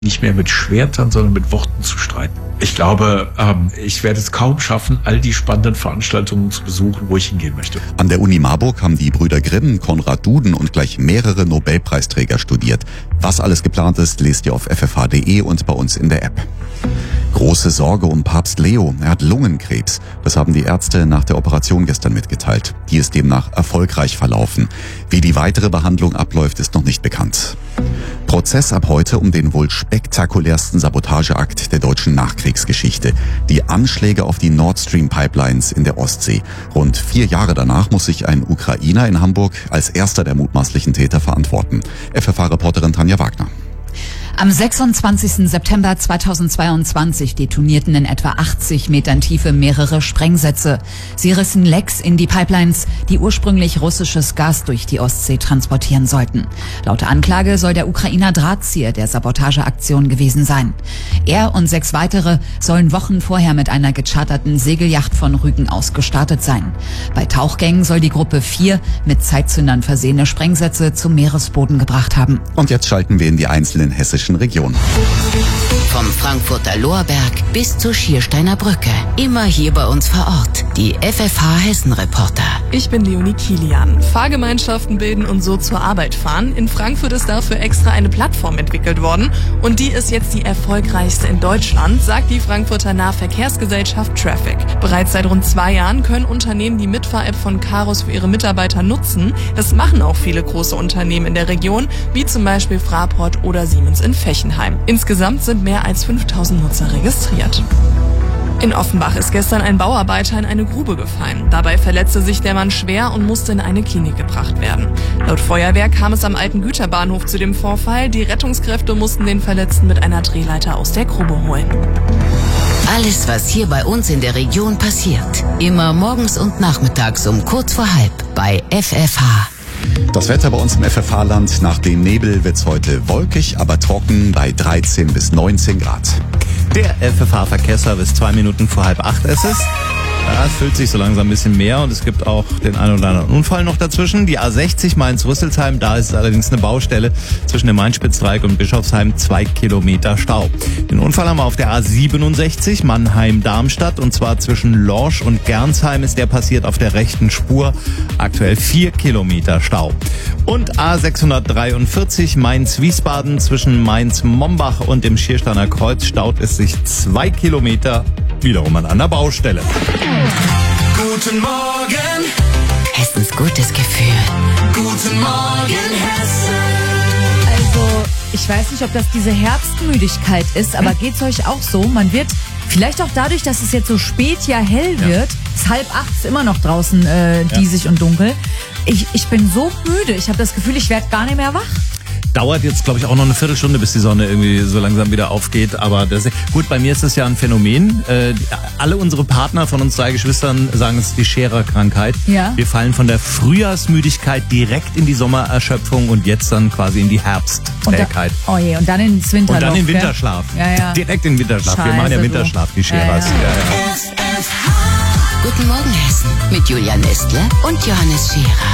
Nicht mehr mit Schwertern, sondern mit Worten zu streiten. Ich glaube, ich werde es kaum schaffen, all die spannenden Veranstaltungen zu besuchen, wo ich hingehen möchte. An der Uni Marburg haben die Brüder Grimm, Konrad Duden und gleich mehrere Nobelpreisträger studiert. Was alles geplant ist, lest ihr auf ffh.de und bei uns in der App. Große Sorge um Papst Leo. Er hat Lungenkrebs. Das haben die Ärzte nach der Operation gestern mitgeteilt. Die ist demnach erfolgreich verlaufen. Wie die weitere Behandlung abläuft, ist noch nicht bekannt. Prozess ab heute um den wohl spektakulärsten Sabotageakt der deutschen Nachkriegsgeschichte. Die Anschläge auf die Nord Stream Pipelines in der Ostsee. Rund 4 Jahre danach muss sich ein Ukrainer in Hamburg als erster der mutmaßlichen Täter verantworten. FFH-Reporterin Tanja Wagner. Am 26. September 2022 detonierten in etwa 80 Metern Tiefe mehrere Sprengsätze. Sie rissen Lecks in die Pipelines, die ursprünglich russisches Gas durch die Ostsee transportieren sollten. Laut Anklage soll der Ukrainer Drahtzieher der Sabotageaktion gewesen sein. Er und 6 weitere sollen Wochen vorher mit einer gecharterten Segelyacht von Rügen aus gestartet sein. Bei Tauchgängen soll die Gruppe 4 mit Zeitzündern versehene Sprengsätze zum Meeresboden gebracht haben. Und jetzt schalten wir in die einzelnen hessischen Region. Vom Frankfurter Lorberg bis zur Schiersteiner Brücke. Immer hier bei uns vor Ort. Die FFH Hessen-Reporter. Ich bin Leonie Kilian. Fahrgemeinschaften bilden und so zur Arbeit fahren. In Frankfurt ist dafür extra eine Plattform entwickelt worden. Und die ist jetzt die erfolgreichste in Deutschland, sagt die Frankfurter Nahverkehrsgesellschaft Traffic. Bereits seit rund 2 Jahren können Unternehmen die Mitfahr-App von Caros für ihre Mitarbeiter nutzen. Das machen auch viele große Unternehmen in der Region, wie zum Beispiel Fraport oder Siemens in Fechenheim. Insgesamt sind mehr als 5000 Nutzer registriert. In Offenbach ist gestern ein Bauarbeiter in eine Grube gefallen. Dabei verletzte sich der Mann schwer und musste in eine Klinik gebracht werden. Laut Feuerwehr kam es am alten Güterbahnhof zu dem Vorfall. Die Rettungskräfte mussten den Verletzten mit einer Drehleiter aus der Grube holen. Alles, was hier bei uns in der Region passiert. Immer morgens und nachmittags um kurz vor halb bei FFH. Das Wetter bei uns im FFH-Land. Nach dem Nebel wird's heute wolkig, aber trocken bei 13 bis 19 Grad. Der FFH-Verkehrsservice, 2 Minuten vor 7:30 ist es. Ja, es füllt sich so langsam ein bisschen mehr und es gibt auch den einen oder anderen Unfall noch dazwischen. Die A60 Mainz-Rüsselsheim, da ist allerdings eine Baustelle zwischen dem Main-Spitz-Dreieck und Bischofsheim, 2 Kilometer Stau. Den Unfall haben wir auf der A67 Mannheim-Darmstadt und zwar zwischen Lorsch und Gernsheim ist der passiert auf der rechten Spur. Aktuell 4 Kilometer Stau. Und A643 Mainz-Wiesbaden zwischen Mainz-Mombach und dem Schiersteiner Kreuz staut es sich 2 Kilometer wiederum an einer Baustelle. Guten Morgen, Hessens gutes Gefühl. guten Morgen, Hessen. Also, ich weiß nicht, ob das diese Herbstmüdigkeit ist, aber geht's euch auch so? Man wird, vielleicht auch dadurch, dass es jetzt so spät ja hell wird, ist 7:30 immer noch draußen diesig und dunkel. Ich bin so müde, ich habe das Gefühl, ich werde gar nicht mehr wach. Dauert jetzt, glaube ich, auch noch eine Viertelstunde, bis die Sonne irgendwie so langsam wieder aufgeht. Aber das, gut, bei mir ist das ja ein Phänomen. Alle unsere Partner von uns 2 Geschwistern sagen, es ist die Scherer-Krankheit. Ja. Wir fallen von der Frühjahrsmüdigkeit direkt in die Sommererschöpfung und jetzt dann quasi in die Herbstträgheit. Oh je, und dann ins Winterloch. Und dann in gell? Winterschlaf. Ja. Direkt in den Winterschlaf. Wir Scheiße, machen ja du. Winterschlaf, die Scherers. Ja. Guten Morgen, Hessen. Mit Julia Nestler und Johannes Scherer.